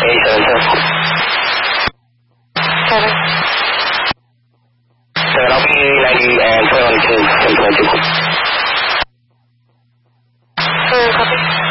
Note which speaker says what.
Speaker 1: A72.
Speaker 2: 7.
Speaker 1: 7, I'll be 90 and 21 to 1022.
Speaker 2: Copy.